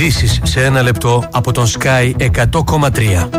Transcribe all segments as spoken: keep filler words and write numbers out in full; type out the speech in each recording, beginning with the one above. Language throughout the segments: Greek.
Ειδήσεις σε ένα λεπτό από τον Sky εκατό κόμμα τρία.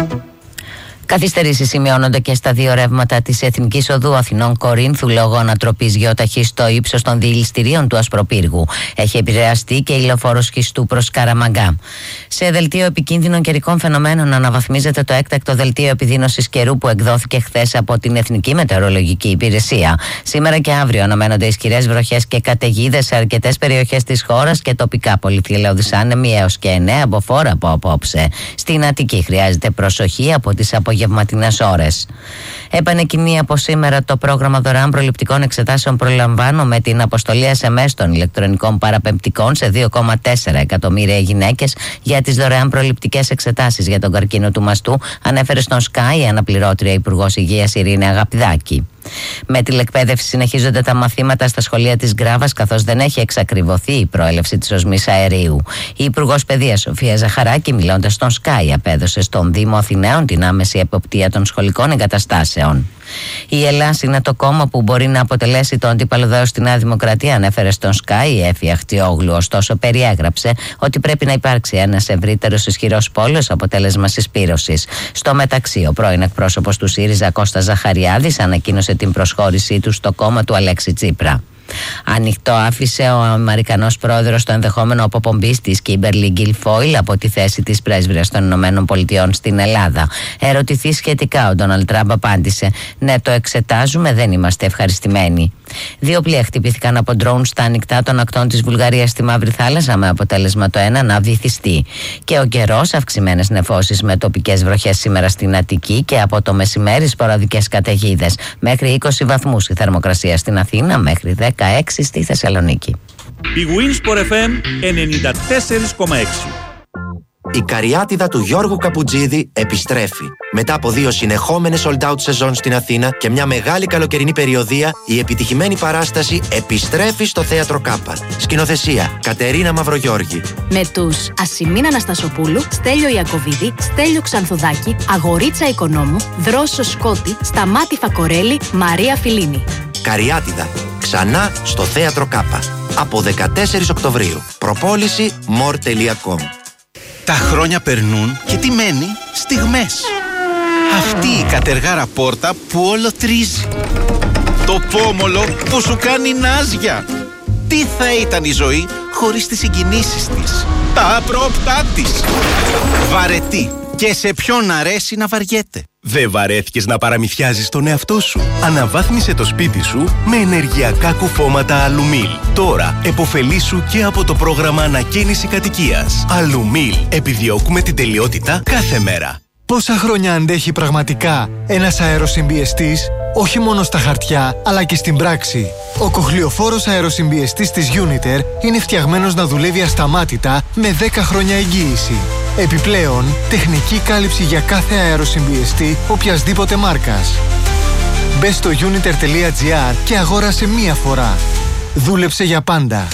Καθυστερήσεις σημειώνονται και στα δύο ρεύματα της Εθνικής Οδού Αθηνών Κορίνθου λόγω ανατροπής γεωταχής στο ύψος των διελιστηρίων του Ασπροπύργου. Έχει επηρεαστεί και η λεωφόρος Χιστού προς Καραμαγκά. Σε δελτίο επικίνδυνων καιρικών φαινομένων αναβαθμίζεται το έκτακτο δελτίο επιδείνωσης καιρού που εκδόθηκε χθες από την Εθνική Μετεωρολογική Υπηρεσία. Σήμερα και αύριο αναμένονται ισχυρές βροχές και καταιγίδες σε αρκετές περιοχές της χώρας και τοπικά πολυθυελώδεις άνεμοι έως και εννέα μποφόρ από απόψε. Στην Αττική χρειάζεται προσοχή από τις απογευματινές ώρες. Επανεκκινεί από σήμερα το πρόγραμμα δωρεάν προληπτικών εξετάσεων Προλαμβάνω με την αποστολή ες εμ ες των ηλεκτρονικών παραπεμπτικών σε δύο κόμμα τέσσερα εκατομμύρια γυναίκες για τις δωρεάν προληπτικές εξετάσεις για τον καρκίνο του μαστού, ανέφερε στον Sky η αναπληρώτρια Υπουργός Υγείας Ειρήνη Αγαπηδάκη. Με τηλεκπαίδευση συνεχίζονται τα μαθήματα στα σχολεία της Γκράβας, καθώς δεν έχει εξακριβωθεί η προέλευση της οσμής αερίου. Η Υπουργός Παιδείας Σοφία Ζαχαράκη, μιλώντας στον Sky, απέδωσε στον Δήμο Αθηναίων την άμεση εποπτεία των σχολικών εγκαταστάσεων. Η Ελλάς είναι το κόμμα που μπορεί να αποτελέσει το αντίπαλο δέος στη Νέα Δημοκρατία, ανέφερε στον Sky η Έφη Αχτιόγλου. Ωστόσο, περιέγραψε ότι πρέπει να υπάρξει ένας ευρύτερος ισχυρός πόλος αποτέλεσμα συσπήρωσης. Στο μεταξύ, ο πρώην εκπρόσωπος του ΣΥΡΙΖΑ Κώστας Ζαχαριάδης ανακοίνωσε την προσχώρησή του στο κόμμα του Αλέξη Τσίπρα. Ανοιχτό άφησε ο Αμερικανός πρόεδρος το ενδεχόμενο αποπομπής της Κίμπερλι Γκιλφόιλ από τη θέση της πρέσβυρας των Ηνωμένων Πολιτειών στην Ελλάδα. Ερωτηθεί σχετικά, ο Ντόναλντ Τραμπ απάντησε: «Ναι, το εξετάζουμε, δεν είμαστε ευχαριστημένοι». Δύο πλοία χτυπήθηκαν από ντρόουν στα ανοιχτά των ακτών της Βουλγαρίας στη Μαύρη Θάλασσα, με αποτέλεσμα το ένα να βυθιστεί. Και ο καιρός, αυξημένες νεφώσεις με τοπικές βροχές σήμερα στην Αττική και από το μεσημέρι σποραδικές καταιγίδες. Μέχρι είκοσι βαθμούς η θερμοκρασία στην Αθήνα, μέχρι δεκαέξι στη Θεσσαλονίκη. Η Winsport εφ εμ ενενήντα τέσσερα κόμμα έξι. Η Καριάτιδα του Γιώργου Καπουτζίδη επιστρέφει. Μετά από δύο συνεχόμενες sold out σεζόν στην Αθήνα και μια μεγάλη καλοκαιρινή περιοδία, η επιτυχημένη παράσταση επιστρέφει στο Θέατρο Κάπα. Σκηνοθεσία Κατερίνα Μαυρογιώργη. Με τους Ασημίνα Αναστασοπούλου, Στέλιο Ιακωβίδη, Στέλιο Ξανθουδάκη, Αγορίτσα Οικονόμου, Δρόσο Σκότη, Σταμάτη Φακορέλη, Μαρία Φιλίνη. Καριάτιδα. Ξανά στο Θέατρο Κάπα. Από δεκατέσσερις Οκτωβρίου. Προπόληση more τελεία com. Τα χρόνια περνούν και τι μένει? Στιγμές. Αυτή η κατεργάρα πόρτα που όλο τρίζει. Το πόμολο που σου κάνει νάζια. Τι θα ήταν η ζωή χωρίς τις συγκινήσεις της, τα απρόπτά της. Βαρετή. Και σε ποιον αρέσει να βαριέται. Δεν βαρέθηκες να παραμυθιάζεις τον εαυτό σου? Αναβάθμισε το σπίτι σου με ενεργειακά κουφώματα Αλουμίλ. Τώρα επωφελήσου και από το πρόγραμμα ανακαίνιση κατοικίας. Αλουμίλ. Επιδιώκουμε την τελειότητα κάθε μέρα. Πόσα χρόνια αντέχει πραγματικά ένας αεροσυμπιεστής, όχι μόνο στα χαρτιά, αλλά και στην πράξη? Ο κοχλιοφόρος αεροσυμπιεστής της Uniter είναι φτιαγμένος να δουλεύει ασταμάτητα με δέκα χρόνια εγγύηση. Επιπλέον, τεχνική κάλυψη για κάθε αεροσυμπιεστή οποιασδήποτε μάρκας. Μπες στο uniter τελεία gr και αγόρασε μία φορά. Δούλεψε για πάντα.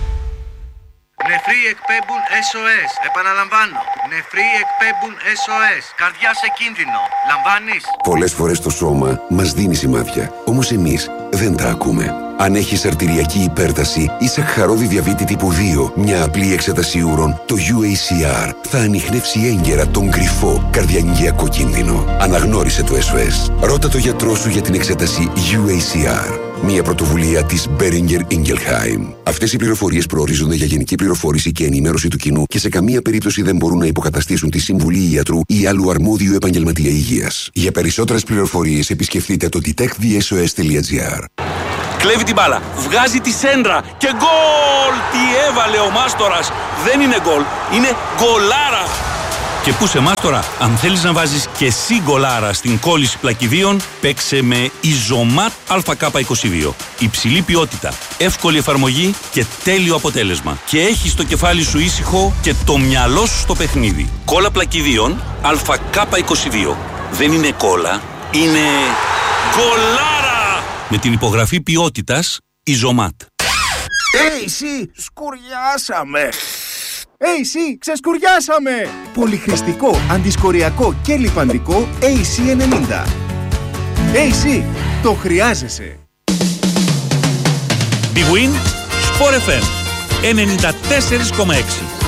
Νεφροί εκπέμπουν ες ο ες. Επαναλαμβάνω. Νεφροί εκπέμπουν ες ο ες. Καρδιά σε κίνδυνο. Λαμβάνεις? Πολλές φορές το σώμα μας δίνει σημάδια. Όμως εμείς δεν τα ακούμε. Αν έχεις αρτηριακή υπέρταση ή σακχαρόδι διαβήτη τύπου δύο, μια απλή εξέταση ούρων, το γιου έι σι αρ θα ανιχνεύσει έγκαιρα τον κρυφό καρδιαγγειακό κίνδυνο. Αναγνώρισε το ες ο ες. Ρώτα το γιατρό σου για την εξέταση γιου έι σι αρ. Μια πρωτοβουλία της Boehringer Ingelheim. Αυτές οι πληροφορίες προορίζονται για γενική πληροφόρηση και ενημέρωση του κοινού και σε καμία περίπτωση δεν μπορούν να υποκαταστήσουν τη συμβουλή ιατρού ή άλλου αρμόδιου επαγγελματία υγείας. Για περισσότερες πληροφορίες επισκεφτείτε το detect the s o s τελεία gr. Κλέβει την μπάλα, βγάζει τη σέντρα και γκολ! Τι έβαλε ο Μάστορας! Δεν είναι γκολ, είναι γκολάρα! Και πού σε Μάστορα, αν θέλεις να βάζεις και εσύ γκολάρα στην κόλληση πλακιδίων, παίξε με Ιζωμάτ Α Κ είκοσι δύο. Υψηλή ποιότητα, εύκολη εφαρμογή και τέλειο αποτέλεσμα. Και έχεις το κεφάλι σου ήσυχο και το μυαλό σου στο παιχνίδι. Κόλλα πλακιδίων Α Κ είκοσι δύο. Δεν είναι κόλλα, είναι γκολάρα! Με την υπογραφή ποιότητας Ιζωμάτ. Hey, εσύ, σκουριάσαμε! έι σι, ξεσκουριάσαμε! Πολυχρηστικό, αντισκοριακό και λιπαντικό έι σι ενενήντα. έι σι, το χρειάζεσαι! Big Win, Sport εφ εμ ενενήντα τέσσερα κόμμα έξι.